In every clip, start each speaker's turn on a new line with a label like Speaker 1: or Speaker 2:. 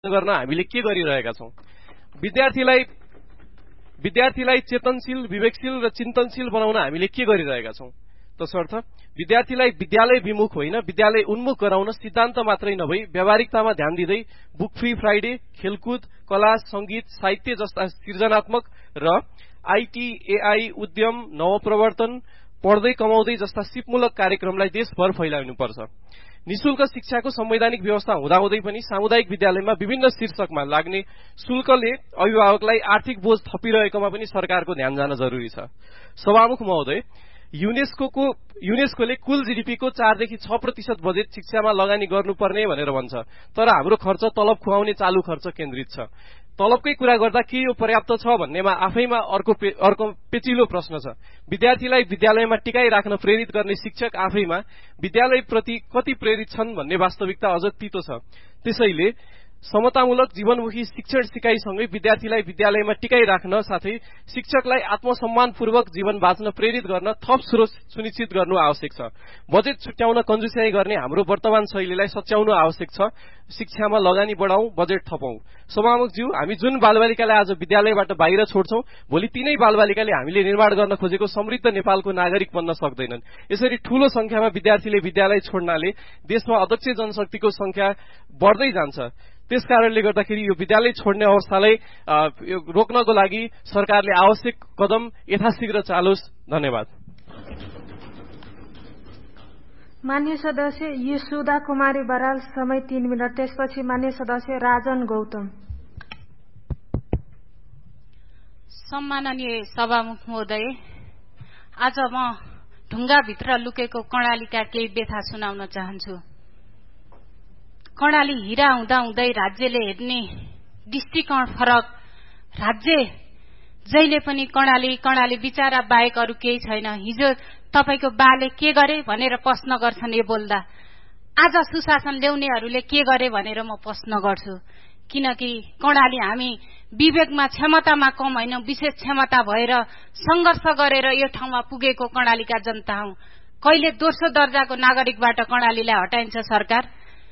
Speaker 1: गर्न हामीले के गरिरहेका छौं? विद्यार्थीलाई चेतनशील, विवेकशील र चिन्तनशील बनाउन हामीले के गरिरहेका छौं? तसर्थ विद्यार्थीलाई विद्यालय विमुख होइन, विद्यालय उन्मुख गराउन सिद्धान्त मात्रै नभई व्यावहारिकतामा ध्यान दिँदै बुक फ्री फ्राइडे, खेलकुद, कला, संगीत, साहित्य जस्ता सृजनात्मक र आईटी, एआई, उद्यम, नवप्रवर्तन, पढ्दै कमाउँदै जस्ता सिपमूलक कार्यक्रमलाई देशभर फैलाउनुपर्छ। निशुल्क शिक्षाको संवैधानिक व्यवस्था हुँदाहुँदै पनि सामुदायिक विद्यालयमा विभिन्न शीर्षकमा लाग्ने शुल्कले अभिभावकलाई आर्थिक बोझ थपिरहेकोमा पनि सरकारको ध्यान जान जरुरी छ। सभामुख महोदय, युनेस्कोले कुल जीडीपीको 4 देखि 6% बजेट शिक्षामा लगानी गर्नुपर्ने भनेर भन्छ, तर हाम्रो खर्च तलब खुवाउने चालु खर्च केन्द्रित छ। तलबकै कुरा गर्दा के यो पर्याप्त छ भन्नेमा आफैमा अर्को पेचिलो प्रश्न छ। विद्यार्थीलाई विद्यालयमा टिकाइ राख्न प्रेरित गर्ने शिक्षक आफैमा विद्यालयप्रति कति प्रेरित छन् भन्ने वास्तविकता अझ तितो छ। त्यसैले समतामूलक जीवनमुखी शिक्षण सिकाइसँगै विद्यार्थीलाई विद्यालयमा टिकाइ राख्न साथै शिक्षकलाई आत्मसम्मानपूर्वक जीवन बाँच्न प्रेरित गर्न थप स्रोत सुनिश्चित गर्नु आवश्यक छ। बजेट छुट्याउन कन्जुस्याइ गर्ने हाम्रो वर्तमान शैलीलाई सच्याउनु आवश्यक छ। शिक्षामा लगानी बढाउँ, बजेट थपौं। सभामुखज्यू, हामी जुन बालबालिकालाई आज विद्यालयबाट बाहिर छोड्छौं, भोलि तिनै बालबालिकाले हामीले निर्माण गर्न खोजेको समृद्ध नेपालको नागरिक बन्न सक्दैनन्। यसरी ठूलो संख्यामा विद्यार्थीले विद्यालय छोड्नाले देशमा अध्यक्ष जनशक्तिको संख्या बढ्दै जान्छ। त्यसकारणले गर्दाखेरि यो विद्यालय छोड्ने अवस्थालाई रोक्नको लागि सरकारले आवश्यक कदम यथाशीघ्र चालोस्। धन्यवाद।
Speaker 2: मान्य सदस्य यशोदा कुमारी बराल, समय 3 मिनट। त्यसपछि मान्य सदस्य राजन गौतम।
Speaker 3: सम्माननीय सभामुख महोदय, आज म ढुङ्गाभित्र लुकेको कर्णालीका केही व्यथा सुनाउन चाहन्छु। कर्णाली हिरा हुँदा हुँदै राज्यले हेर्ने दृष्टिकोण फरक। राज्य जहिले पनि कर्णाली बिचारा बाहेक अरू केही छैन। हिजो तपाईको बाले के गरे भनेर प्रश्न गर्छन् यो बोल्दा, आज सुशासन ल्याउनेहरूले के गरे भनेर म प्रश्न गर्छु। किनकि कर्णाली हामी विवेकमा, क्षमतामा कम होइन, विशेष क्षमता भएर संघर्ष गरेर यो ठाउँमा पुगेको कर्णालीका जनता हौं। कहिले दोस्रो दर्जाको नागरिकबाट कर्णालीलाई हटाइन्छ सरकार?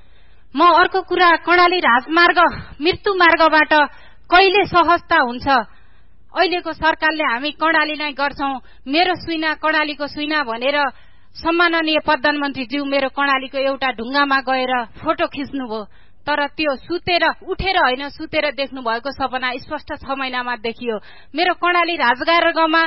Speaker 3: म अर्को कुरा, कर्णाली राजमार्ग मृत्यु मार्गबाट कहिले सहजता हुन्छ? अहिलेको सरकारले हामी कर्णालीलाई गर्छौं, मेरो सुइना कर्णालीको सुइना भनेर सम्माननीय प्रधानमन्त्रीज्यू मेरो कर्णालीको एउटा ढुङ्गामा गएर फोटो खिच्नुभयो। तर त्यो उठेर होइन, सुतेर देख्नु भएको सपना स्पष्ट 6 महिनामा देखियो। मेरो कर्णाली राजमार्गमा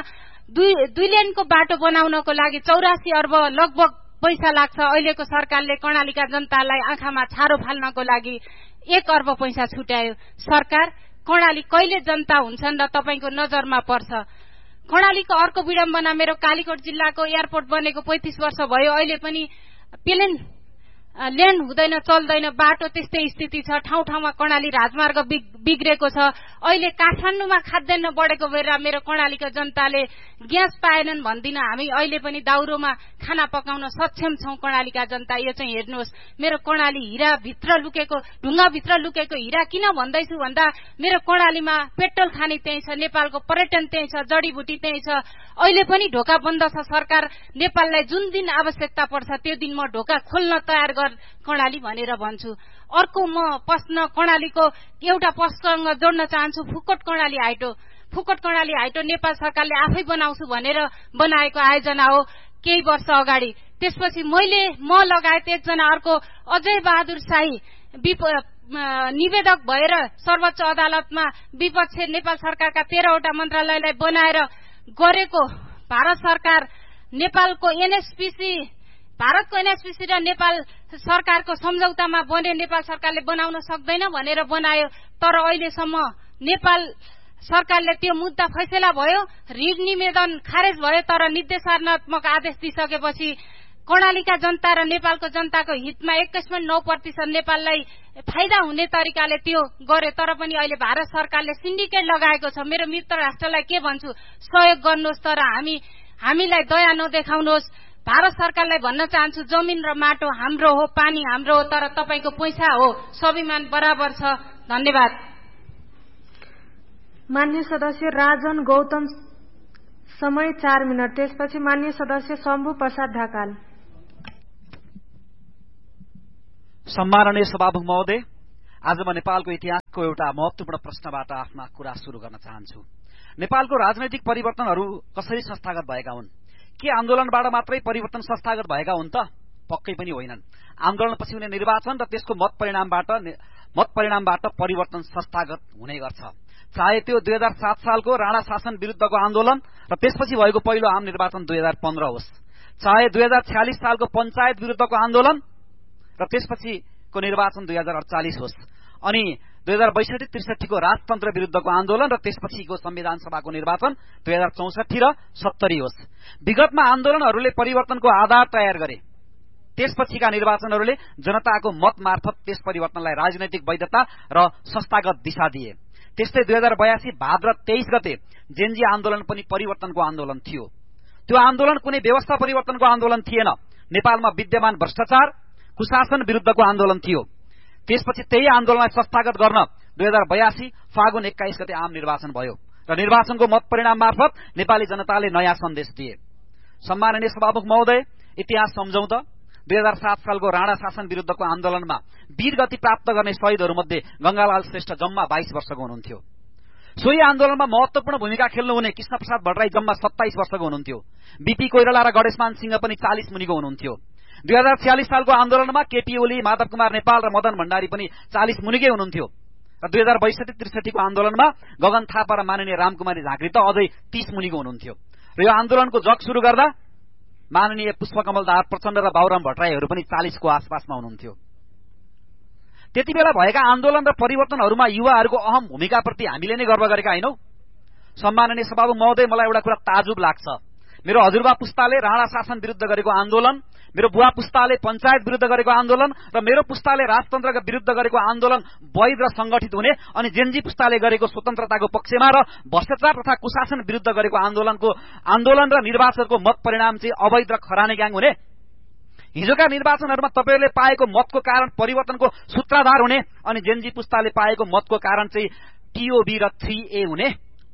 Speaker 3: 2 लेनको बाटो बनाउनको लागि 84 अर्ब लगभग पैसा लाग्छ। अहिलेको सरकारले कर्णालीका जनतालाई आँखामा छारो फाल्नको लागि 1 अर्ब पैसा छुट्यायो। सरकार कर्णाली कहिले जनता हुन्छन् र तपाईको नजरमा पर्छ? कर्णालीको अर्को विडम्बना, मेरो कालीकोट जिल्लाको एयरपोर्ट बनेको 35 वर्ष भयो, अहिले पनि प्लेन ल्यान्ड हुँदैन, चल्दैन, बाटो त्यस्तै स्थिति छ। ठाउँ ठाउँमा कर्णाली राजमार्ग बिग्रेको छ। अहिले काठमाडौँमा खाद्यान्न बढेको भएर मेरो कर्णालीको जनताले ग्यास पाएनन् भन्दिन, हामी अहिले पनि दाउरोमा खाना पकाउन सक्षम छौं। कर्णालीका जनता यो चाहिँ हेर्नुहोस्। मेरो कर्णाली ढुङ्गाभित्र लुकेको हिरा किन भन्दैछु भन्दा, मेरो कर्णालीमा पेट्रोल खानी त्यही छ, नेपालको पर्यटन त्यही छ, जडीबुटी त्यही छ। अहिले पनि ढोका बन्द छ। सरकार नेपाललाई जुन दिन आवश्यकता पर्छ त्यो दिन म ढोका खोल्न तयार कर्णाली भनेर भन्छु। अर्को म प्रश्न कर्णालीको एउटा प्रश्न जोड्न चाहन्छु। फुकट कर्णाली हाइटो नेपाल सरकारले आफै बनाउँछु भनेर बनाएको आयोजना हो केही वर्ष अगाडि। त्यसपछि म लगायत एकजना अर्को अजय बहादुर शाही निवेदक भएर सर्वोच्च अदालतमा विपक्ष नेपाल सरकारका 13 वटा मन्त्रालयलाई बनाएर गरेको भारत सरकार भारतको एनएचपीसी र नेपाल सरकारको सम्झौतामा बने नेपाल सरकारले बनाउन सक्दैन भनेर बनायो। तर अहिलेसम्म नेपाल सरकारले त्यो मुद्दा फैसला भयो, रिट निवेदन खारेज भयो। तर निर्देशनात्मक आदेश दिइसकेपछि कर्णालीका जनता र नेपालको जनताको हितमा 21.9% नेपाललाई फाइदा हुने तरिकाले त्यो गर्यो। तर पनि अहिले भारत सरकारले सिन्डिकेट लगाएको छ। मेरो मित्र राष्ट्रलाई के भन्छु, सहयोग गर्नुहोस्, तर हामीलाई दया नदेखाउनुहोस्। भारत सरकारलाई भन्न चाहन्छु, जमिन र माटो हाम्रो हो, पानी हाम्रो हो, तर तपाईको पैसा हो, स्वाभिमान बराबर छ। धन्यवाद।
Speaker 2: मान्य सदस्य राजन गौतम, समय 4 मिनट। त्यसपछि मान्य सदस्य शम्भु प्रसाद ढकाल।
Speaker 4: सम्माननीय सभामुख महोदय, आज म नेपालको इतिहासको एउटा महत्वपूर्ण प्रश्नबाट आफ्ना कुरा सुरु गर्न चाहन्छु। नेपालको राजनैतिक परिवर्तनहरू कसरी संस्थागत भएका हुन्? के आन्दोलनबाट मात्रै परिवर्तन संस्थागत भएका हुन् त? पक्कै पनि होइनन्। आन्दोलनपछि हुने निर्वाचन र त्यसको मत परिणामबाट परिवर्तन संस्थागत हुने गर्छ। चाहे त्यो 2007 सालको राणा शासन विरुद्धको आन्दोलन र त्यसपछि भएको पहिलो आम निर्वाचन 2015 होस्, चाहे 2046 सालको पञ्चायत विरुद्धको आन्दोलन र त्यसपछिको निर्वाचन 2048 होस्, अनि 2062-63 को राजतन्त्र विरुद्धको आन्दोलन र त्यसपछिको संविधान सभाको निर्वाचन 2064 र 70 होस्। विगतमा आन्दोलनहरूले परिवर्तनको आधार तयार गरे। त्यसपछिका निर्वाचनहरूले जनताको मत मार्फत त्यस परिवर्तनलाई राजनैतिक वैधता र संस्थागत दिशा दिए। त्यस्तै 2082 भाद्र 23 गते जेनजी आन्दोलन पनि परिवर्तनको आन्दोलन थियो। त्यो आन्दोलन कुनै व्यवस्था परिवर्तनको आन्दोलन थिएन। नेपालमा विद्यमान भ्रष्टाचार कुशासन विरुद्धको आन्दोलन थियो। त्यसपछि त्यही आन्दोलनलाई संस्थागत गर्न 2082 फागुन 21 गते आम निर्वाचन भयो र निर्वाचनको मत परिणाम मार्फत नेपाली जनताले नयाँ सन्देश दिए। सम्माननीय सभामुख महोदय, इतिहास सम्झौं त 2007 सालको राणा शासन विरुद्धको आन्दोलनमा वीरगति प्राप्त गर्ने शहीदहरूमध्ये गंगालाल श्रेष्ठ जम्मा 22 वर्षको हुनुहुन्थ्यो। सोही आन्दोलनमा महत्वपूर्ण भूमिका खेल्नुहुने कृष्णप्रसाद भट्टराई जम्मा 27 वर्षको हुनुहुन्थ्यो। बीपी कोइराला र गणेशमान सिंह पनि 40 मुनिको हुनुहुन्थ्यो। 2046 सालको आन्दोलनमा केपी ओली, माधव कुमार नेपाल र मदन भण्डारी पनि 40 मुनिकै हुनुहुन्थ्यो र 2062-63 को आन्दोलनमा गगन थापा र माननीय रामकुमारी झाँक्री त अझै 30 मुनिको हुनुहुन्थ्यो र यो आन्दोलनको जग सुरु गर्दा माननीय पुष्पकमल दाहाल प्रचण्ड र बाबुराम भट्टराईहरू पनि 40 को आसपासमा हुनुहुन्थ्यो। त्यति बेला भएका आन्दोलन र परिवर्तनहरूमा युवाहरूको अहम भूमिकाप्रति हामीले नै गर्व गरेका हैनौं। सम्माननीय सभामुख महोदय, मलाई एउटा कुरा ताजुब लाग्छ। मेरो हजुरबा पुस्ताले राणा शासन विरुद्ध गरेको आन्दोलन, मेरो बुवा पुस्ताले पञ्चायत विरुद्ध गरेको आन्दोलन र मेरो पुस्ताले राजतन्त्रका विरुद्ध गरेको आन्दोलन वैध र संगठित हुने, अनि जेनजी पुस्ताले गरेको स्वतन्त्रताको पक्षमा र भ्रष्टाचार तथा कुशासन विरुद्ध गरेको आन्दोलन र निर्वाचनको मत परिणाम चाहिँ अवैध र खरानी ग्याङ हुने। हिजोका निर्वाचनहरूमा तपाईहरुले पाएको मतको कारण परिवर्तनको सूत्रधार हुने, अनि जेनजी पुस्ताले पाएको मतको कारण चाहिँ टिओबी र 3A हुने।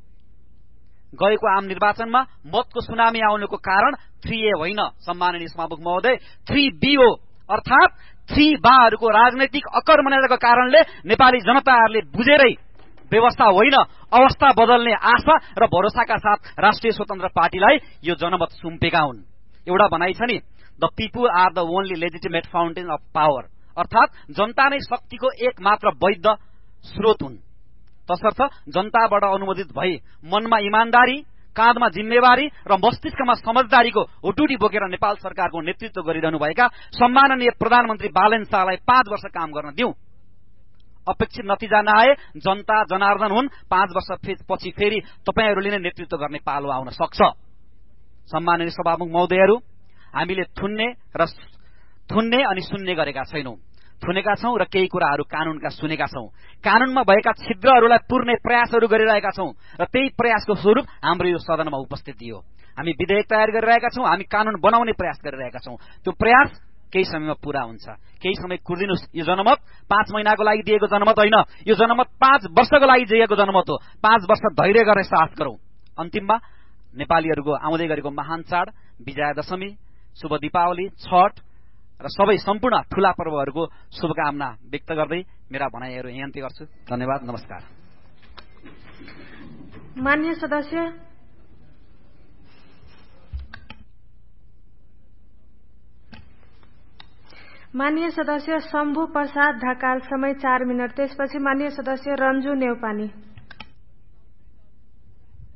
Speaker 4: गएको आम निर्वाचनमा मतको सुनामी आउनुको कारण 3A होइन सम्माननीय सभामुख महोदय, 3B हो। अर्थात 3 बाहरूको राजनैतिक अकर्मण्यताको कारणले नेपाली जनताहरूले बुझेरै व्यवस्था होइन अवस्था बदल्ने आशा र भरोसाका साथ राष्ट्रिय स्वतन्त्र पार्टीलाई यो जनमत सुम्पेका हुन्। एउटा भनाइ छ नि, the people are the only legitimate fountain of power, अर्थात जनता नै शक्तिको एकमात्र वैध स्रोत हुन्। तसर्थ जनताबाट अनुमोदित भई मनमा इमानदारी, काँधमा जिम्मेवारी र मस्तिष्कमा समझदारीको हुटुटी बोकेर नेपाल सरकारको नेतृत्व गरिरहनुभएका सम्माननीय प्रधानमन्त्री बालेन शाहलाई 5 वर्ष काम गर्न दिउँ। अपेक्षित नतिजा नआए जनता जनार्दन हुन्, 5 वर्ष पछि फेरि तपाईहरुले नै नेतृत्व गर्ने पालो आउन सक्छ। सम्माननीय सभामुख महोदयहरू, हामीले थुन्ने अनि सुन्ने गरेका छैनौं। थुनेका छौं र केही कुराहरू कानूनका सुनेका छौं। कानूनमा भएका छिद्रहरूलाई पुर्ने प्रयासहरू गरिरहेका छौं र त्यही प्रयासको स्वरूप हाम्रो यो सदनमा उपस्थिति हो। हामी विधेयक तयार गरिरहेका छौं, हामी कानून बनाउने प्रयास गरिरहेका छौं। त्यो प्रयास केही समयमा पूरा हुन्छ। केही समय कुर्दिनुस्। यो जनमत 5 महिनाको लागि दिएको जनमत होइन, यो जनमत 5 वर्षको लागि दिएको जनमत हो। 5 वर्ष धैर्य गरेर साहस गरौं। अन्तिममा नेपालीहरूको आउँदै गरेको महान चाड विजया दशमी, शुभ दीपावली, छठ र सबै सम्पूर्ण ठूला पर्वहरूको शुभकामना व्यक्त गर्दै मेरा भनाइहरू यही अन्त्य गर्छु। धन्यवाद, नमस्कार।
Speaker 2: माननीय सदस्य शम्भु प्रसाद ढकाल, समय 4 मिनट। त्यसपछि माननीय सदस्य रन्जु नेउपानी।